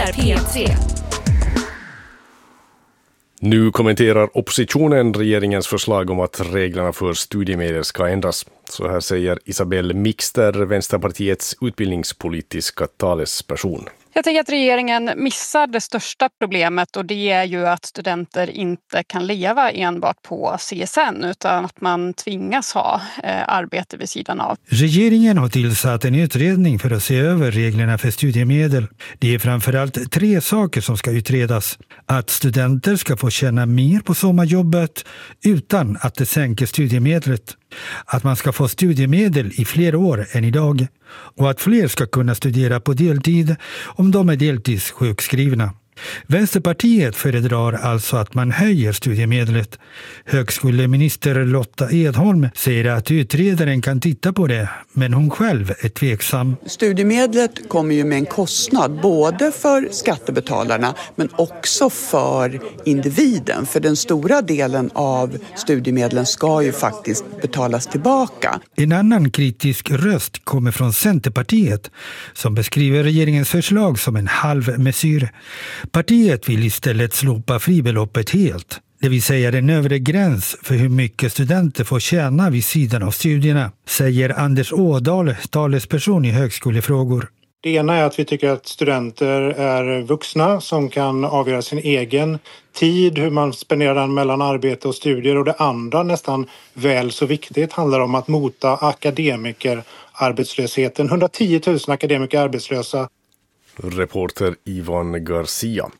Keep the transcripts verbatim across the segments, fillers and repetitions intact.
är P tre. Nu kommenterar oppositionen regeringens förslag om att reglerna för studiemedel ska ändras. Så här säger Isabelle Mixter, Vänsterpartiets utbildningspolitiska talesperson. Jag tänker att regeringen missar det största problemet, och det är ju att studenter inte kan leva enbart på C S N utan att man tvingas ha eh, arbete vid sidan av. Regeringen har tillsatt en utredning för att se över reglerna för studiemedel. Det är framförallt tre saker som ska utredas. Att studenter ska få tjäna mer på sommarjobbet utan att det sänker studiemedlet. Att man ska få studiemedel i fler år än idag. Och att fler ska kunna studera på deltid om de är deltidssjukskrivna. Vänsterpartiet föredrar alltså att man höjer studiemedlet. Högskoleminister Lotta Edholm säger att utredaren kan titta på det, men hon själv är tveksam. Studiemedlet kommer ju med en kostnad både för skattebetalarna men också för individen. För den stora delen av studiemedlen ska ju faktiskt betalas tillbaka. En annan kritisk röst kommer från Centerpartiet som beskriver regeringens förslag som en halvmesyr. Partiet vill istället slopa fribeloppet helt, det vill säga den övre gräns för hur mycket studenter får tjäna vid sidan av studierna, säger Anders Ådahl, talesperson i högskolefrågor. Det ena är att vi tycker att studenter är vuxna som kan avgöra sin egen tid, hur man spenderar den mellan arbete och studier. Och det andra, nästan väl så viktigt, handlar om att mota akademikerarbetslösheten. hundratio tusen akademiker arbetslösa. Reporter Ivan Garcia.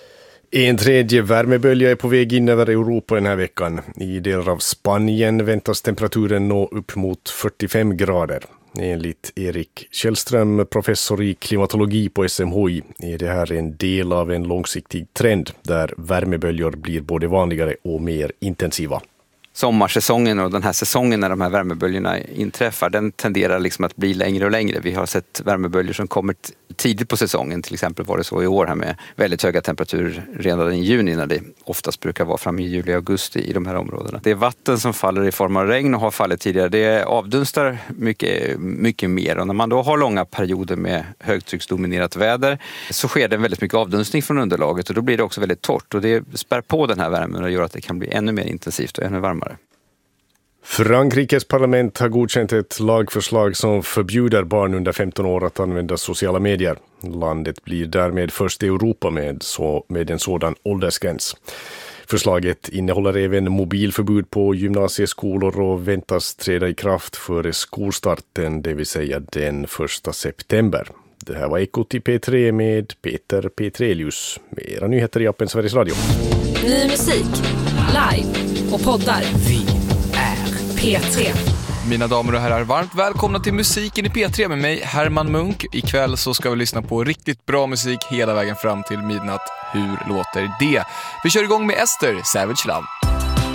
En tredje värmebölja är på väg in över Europa den här veckan. I delar av Spanien väntas temperaturen nå upp mot fyrtiofem grader. Enligt Erik Källström, professor i klimatologi på S M H I, är det här en del av en långsiktig trend där värmeböljor blir både vanligare och mer intensiva. Sommarsäsongen och den här säsongen när de här värmeböljorna inträffar, den tenderar liksom att bli längre och längre. Vi har sett värmeböljor som kommer tidigt på säsongen. Till exempel var det så i år här med väldigt höga temperaturer redan i juni, när det oftast brukar vara fram i juli och augusti i de här områdena. Det är vatten som faller i form av regn och har fallit tidigare. Det avdunstar mycket, mycket mer, och när man då har långa perioder med högtrycksdominerat väder så sker det väldigt mycket avdunstning från underlaget, och då blir det också väldigt torrt, och det spär på den här värmen och gör att det kan bli ännu mer intensivt och ännu varmare. Frankrikes parlament har godkänt ett lagförslag som förbjuder barn under femton år att använda sociala medier. Landet blir därmed först i Europa med, så, med en sådan åldersgräns. Förslaget innehåller även mobilförbud på gymnasieskolor och väntas träda i kraft före skolstarten, det vill säga den första september. Det här var Ekot i P tre med Peter Petrelius. Mera nyheter i appen Sveriges Radio. Ny musik, live och poddar. Vi är P tre. Mina damer och herrar, varmt välkomna till Musiken i P tre med mig, Herman Munk. Ikväll så ska vi lyssna på riktigt bra musik hela vägen fram till midnatt. Hur låter det? Vi kör igång med Ester, Savage Love.